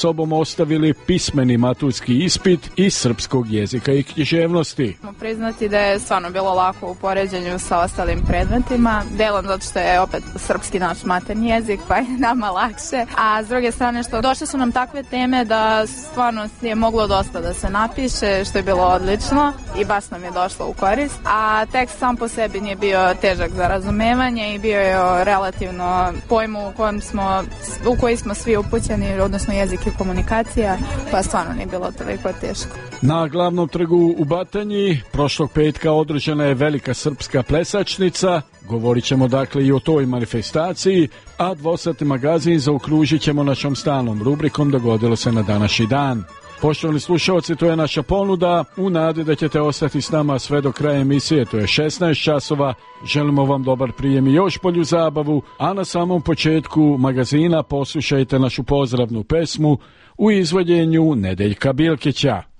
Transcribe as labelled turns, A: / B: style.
A: sobom ostavili pismeni maturski ispit iz srpskog jezika i književnosti.
B: Priznati da je stvarno bilo lako u poređenju sa ostalim predmetima, delom zato što je opet srpski naš materni jezik, pa je nama lakše, a s druge strane što došle su nam takve teme da stvarno je moglo dosta da se napiše, što je bilo odlično i baš nam je došlo u korist, a tekst sam po sebi nije bio težak za razumevanje i bio je relativno pojmu u koji smo svi upućeni, odnosno jezik i komunikacija, pa stvarno nije bilo toliko teško.
A: Na glavnom trgu u Batanji prošlog petka održana je velika srpska plesačnica. Govorit ćemo dakle i o toj manifestaciji, a dvosatni magazin zaokružit ćemo našom stalnom rubrikom Dogodilo se na današnji dan. Poštovani slušalci, to je naša ponuda u nadi da ćete ostati s nama sve do kraja emisije, to je 16 časova. Želimo vam dobar prijem i još bolju zabavu, a na samom početku magazina poslušajte našu pozdravnu pesmu u izvođenju Nedeljka Bilkića.